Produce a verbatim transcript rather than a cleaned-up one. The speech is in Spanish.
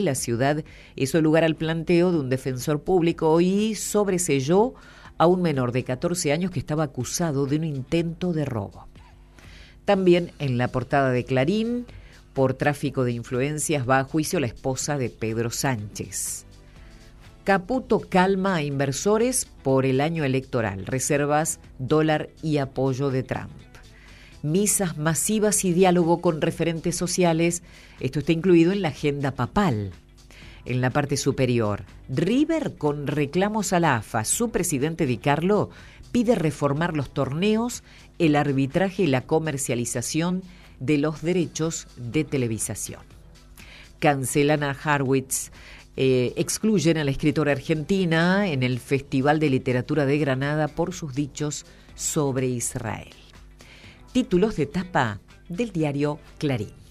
la ciudad hizo lugar al planteo de un defensor público y sobreseyó a un menor de catorce años que estaba acusado de un intento de robo. También en la portada de Clarín, por tráfico de influencias va a juicio la esposa de Pedro Sánchez. Caputo calma a inversores por el año electoral, reservas, dólar y apoyo de Trump. Misas masivas y diálogo con referentes sociales, esto está incluido en la agenda papal. En la parte superior, River con reclamos a la A F A. Su presidente Di Carlo pide reformar los torneos, el arbitraje y la comercialización de los derechos de televisación. Cancelan a Harwitz. Eh, excluyen a la escritora argentina en el Festival de Literatura de Granada por sus dichos sobre Israel. Títulos de tapa del diario Clarín.